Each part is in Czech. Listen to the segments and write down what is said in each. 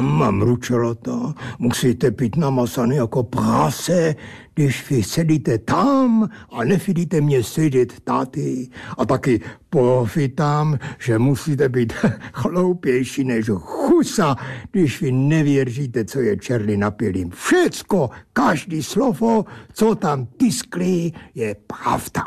Mručelo to. Musíte pít namasaný jako prase, když vy sedíte tam a nevidíte mě sedět tady. A taky profitám, že musíte být chloupější než husa, když vy nevěříte, co je černý na bělým. Všecko, každý slovo, co tam tiskli, je pravda.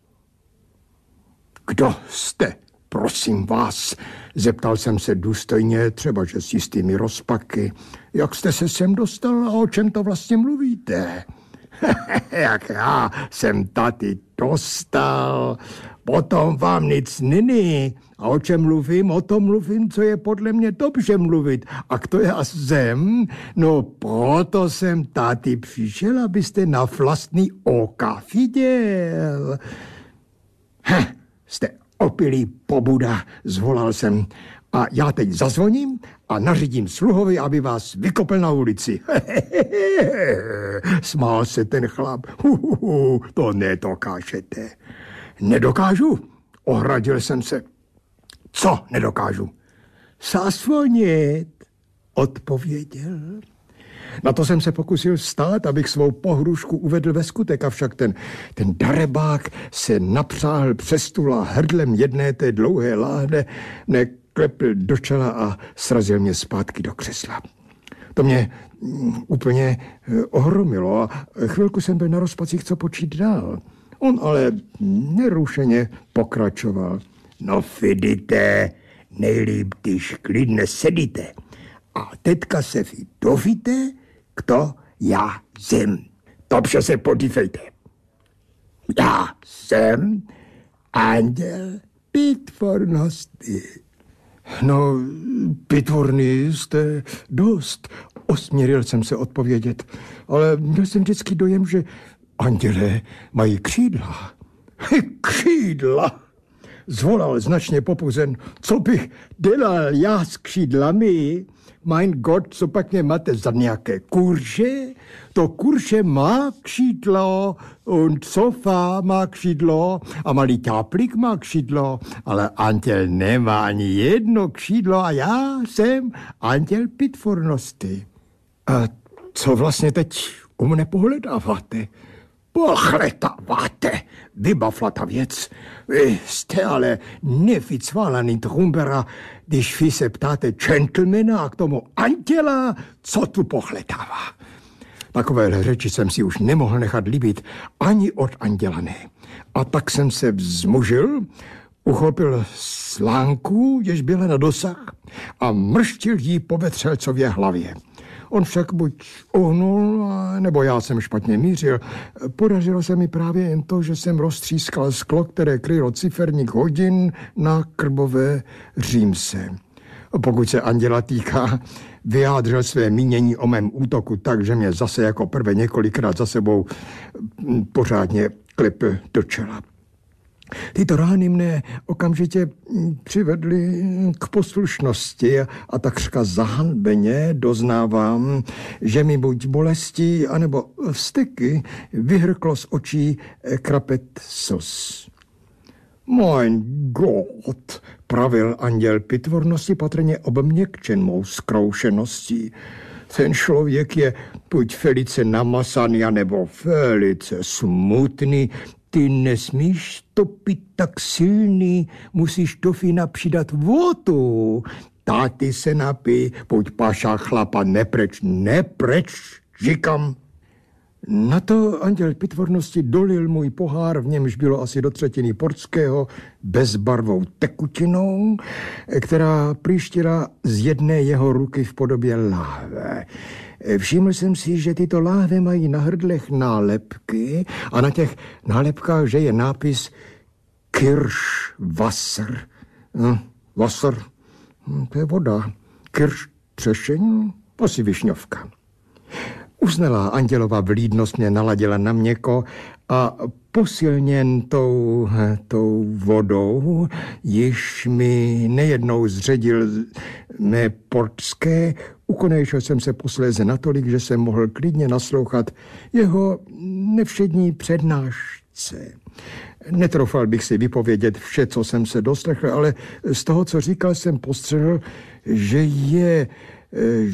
Kdo jste? Prosím vás, zeptal jsem se důstojně, třeba že s jistými rozpaky. Jak jste se sem dostal a o čem to vlastně mluvíte? Jak já jsem tady dostal, potom vám nic není. A o čem mluvím? O tom mluvím, co je podle mě dobře mluvit. A kdo já jsem? No proto jsem tady přišel, abyste na vlastní oka viděl. Jste opilý pobuda, zvolal jsem. A já teď zazvoním a nařídím sluhovi, aby vás vykopl na ulici. Smál se ten chlap. To nedokážete. Nedokážu? Ohradil jsem se. Co nedokážu? Zazvonit, odpověděl. Na to jsem se pokusil vstát, abych svou pohrušku uvedl ve skutek, avšak ten darebák se napřáhl přes stůl a hrdlem jedné té dlouhé láhve neklepl do čela a srazil mě zpátky do křesla. To mě úplně ohromilo a chvilku jsem byl na rozpacích, co počít dál. On ale nerušeně pokračoval. No vidíte, nejlíp, když klidně sedíte. A teďka se vy dovíte, kdo já jsem. Dobře se podívejte. Já jsem anděl pitvornosti. No, pitvorný jste dost. Osměril jsem se odpovědět, ale měl jsem vždycky dojem, že andělé mají křídla. Křídla? Zvolal značně popuzen. Co bych dělal já s křídlami? Mein Gott, co pak mě máte za nějaké kurše? To kurše má křídlo, und sofa má křídlo a malý ťáplik má křídlo, ale anděl nemá ani jedno křídlo a já jsem anděl pitvornosti. A co vlastně teď u mne pohledáváte? Pohledáváte, vybavla ta věc. Vy jste ale nevycválaný trumbera, když vy se ptáte gentlemana a k tomu anděla, co tu pohledává. Takové řeči jsem si už nemohl nechat líbit ani od anděla ne. A tak jsem se vzmužil, uchopil slánku, jež byla na dosah a mrštil jí po vetřelcově hlavě. On však buď uhnul, nebo já jsem špatně mířil. Podařilo se mi právě jen to, že jsem roztřískal sklo, které krylo ciferník hodin na krbové římse. Pokud se anděla týká, vyjádřil své mínění o mém útoku tak, že mě zase jako prvé několikrát za sebou pořádně klepl do čela. Tyto rány mne okamžitě přivedly k poslušnosti a takřka zahanbeně doznávám, že mi buď bolestí, anebo vzteky vyhrklo z očí krapet slz. Mein Gott, pravil anděl pitvornosti patrně obměkčen mou zkroušeností. Ten člověk je buď velice namasaný, nebo velice smutný. Ty nesmíš to pít tak silný, musíš do vína přidat vodu. Táty se napij, pojď paša chlapa, nepreč, říkám. Na to anděl pitvornosti dolil můj pohár, v němž bylo asi do třetiny portského, bezbarvou tekutinou, která příštila z jedné jeho ruky v podobě láhve. Všiml jsem si, že tyto láhve mají na hrdlech nálepky a na těch nálepkách, že je nápis Kirschwasser. Wasser, to je voda. Kirsch, třešeň, asi višňovka. Uznalá andělova vlídnost mě naladila na měko a posilněn tou vodou, již mi nejednou zředil mé portské, ukonejšel jsem se posléze natolik, že jsem mohl klidně naslouchat jeho nevšední přednášce. Netroufal bych si vypovědět vše, co jsem se doslechl, ale z toho, co říkal, jsem postřehl, že je